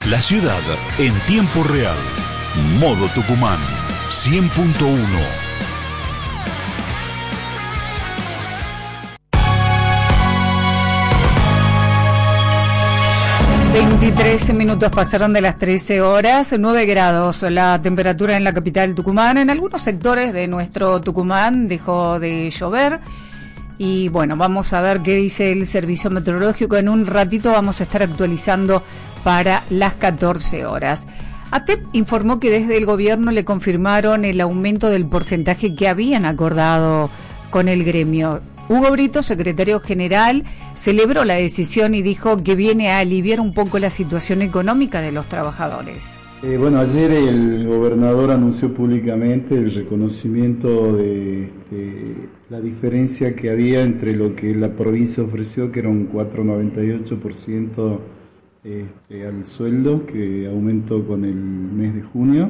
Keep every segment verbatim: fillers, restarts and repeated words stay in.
La ciudad en tiempo real. Modo Tucumán cien punto uno. veintitrés minutos pasaron de las trece horas, nueve grados la temperatura en la capital Tucumán. En algunos sectores de nuestro Tucumán dejó de llover. Y bueno, vamos a ver qué dice el servicio meteorológico. En un ratito vamos a estar actualizando para las catorce horas. A T E P informó que desde el gobierno le confirmaron el aumento del porcentaje que habían acordado con el gremio. Hugo Brito, secretario general, celebró la decisión y dijo que viene a aliviar un poco la situación económica de los trabajadores. Eh, bueno, ayer el gobernador anunció públicamente el reconocimiento de, de la diferencia que había entre lo que la provincia ofreció, que era un cuatro coma noventa y ocho por ciento este, al sueldo, que aumentó con el mes de junio,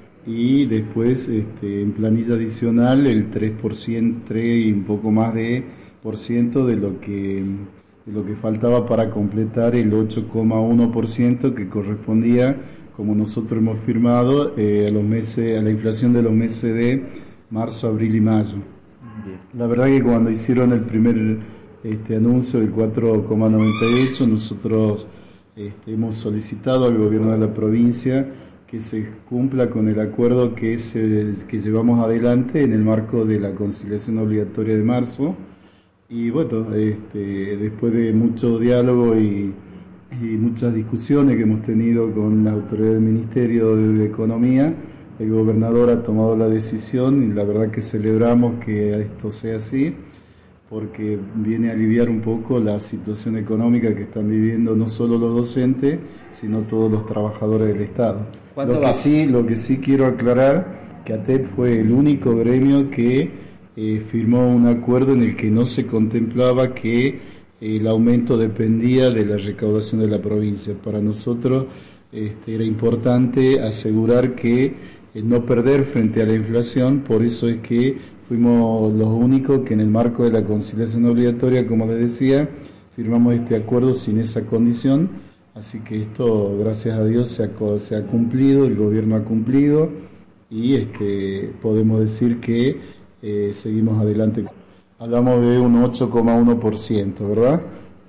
y después este, en planilla adicional el tres por ciento, tres y un poco más de por ciento de lo que de lo que faltaba para completar el ocho coma uno por ciento que correspondía, como nosotros hemos firmado, eh, a los meses, a la inflación de los meses de marzo, abril y mayo. Bien. La verdad que cuando hicieron el primer este, anuncio del cuatro coma noventa y ocho, nosotros este, hemos solicitado al gobierno de la provincia que se cumpla con el acuerdo que, se, que llevamos adelante en el marco de la conciliación obligatoria de marzo. Y bueno, este, después de mucho diálogo y, y muchas discusiones que hemos tenido con la autoridad del Ministerio de, de Economía, el gobernador ha tomado la decisión y la verdad que celebramos que esto sea así, porque viene a aliviar un poco la situación económica que están viviendo no solo los docentes, sino todos los trabajadores del Estado. Lo que, sí, lo que sí quiero aclarar, que A T E P fue el único gremio que eh, firmó un acuerdo en el que no se contemplaba que eh, el aumento dependía de la recaudación de la provincia. Para nosotros este, era importante asegurar que eh, no perder frente a la inflación, por eso es que fuimos los únicos que en el marco de la conciliación obligatoria, como les decía, firmamos este acuerdo sin esa condición, así que esto, gracias a Dios, se ha, se ha cumplido, el gobierno ha cumplido y este, podemos decir que eh, seguimos adelante. Hablamos de un ocho coma uno por ciento, ¿verdad?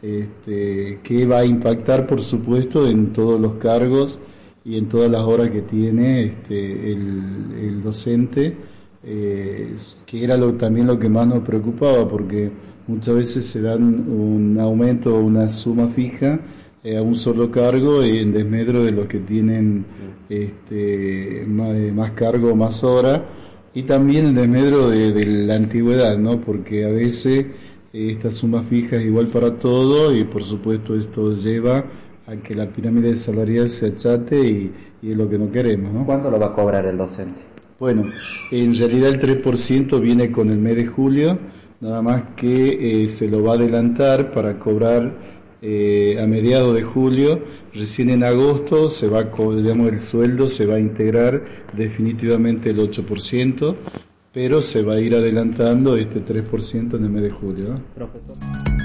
Este, que va a impactar, por supuesto, en todos los cargos y en todas las horas que tiene este, el, el docente. Eh, que era lo, también lo que más nos preocupaba, porque muchas veces se dan un aumento o una suma fija eh, a un solo cargo y en desmedro de los que tienen este, más, más cargo, más horas, y también en desmedro de, de la antigüedad, ¿no? Porque a veces eh, esta suma fija es igual para todo y por supuesto esto lleva a que la pirámide salarial se achate y, y es lo que no queremos, ¿no? ¿Cuándo lo va a cobrar el docente? Bueno, en realidad el tres por ciento viene con el mes de julio, nada más que eh, se lo va a adelantar para cobrar eh, a mediados de julio. Recién en agosto se va, digamos, el sueldo se va a integrar definitivamente el ocho por ciento, pero se va a ir adelantando este tres por ciento en el mes de julio, ¿no? Profesor.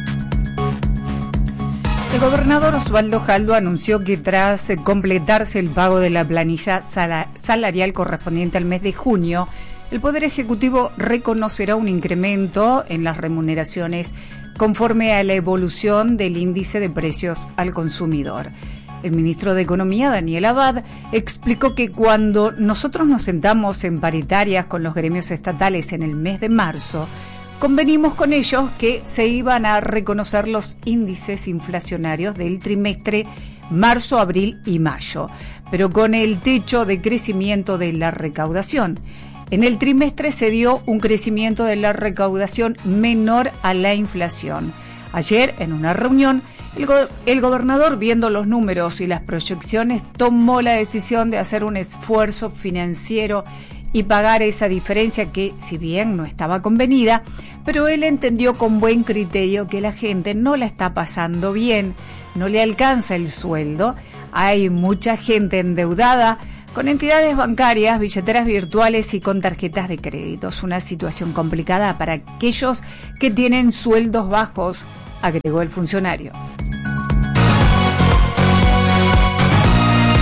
El gobernador Osvaldo Jaldo anunció que tras completarse el pago de la planilla salarial correspondiente al mes de junio, el Poder Ejecutivo reconocerá un incremento en las remuneraciones conforme a la evolución del índice de precios al consumidor. El ministro de Economía, Daniel Abad, explicó que cuando nosotros nos sentamos en paritarias con los gremios estatales en el mes de marzo, convenimos con ellos que se iban a reconocer los índices inflacionarios del trimestre marzo, abril y mayo, pero con el techo de crecimiento de la recaudación. En el trimestre se dio un crecimiento de la recaudación menor a la inflación. Ayer, en una reunión, el, go- el gobernador, viendo los números y las proyecciones, tomó la decisión de hacer un esfuerzo financiero y pagar esa diferencia que, si bien no estaba convenida, pero él entendió con buen criterio que la gente no la está pasando bien, no le alcanza el sueldo, hay mucha gente endeudada con entidades bancarias, billeteras virtuales y con tarjetas de crédito. Es una situación complicada para aquellos que tienen sueldos bajos, agregó el funcionario.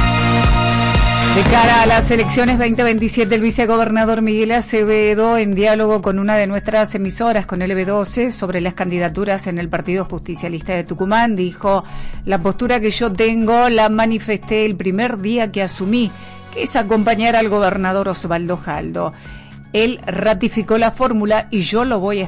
De cara a las elecciones veinte veintisiete, el vicegobernador Miguel Acevedo, en diálogo con una de nuestras emisoras, con L B doce, sobre las candidaturas en el Partido Justicialista de Tucumán, dijo: la postura que yo tengo la manifesté el primer día que asumí, que es acompañar al gobernador Osvaldo Jaldo. Él ratificó la fórmula y yo lo voy a